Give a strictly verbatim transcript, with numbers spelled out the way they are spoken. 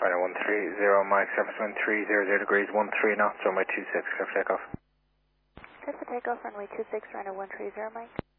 Runway one three zero, Mike, surface wind three zero zero degrees, one three knots, runway two six, clear for takeoff. Clear for takeoff, runway two six, runway one three zero, Mike.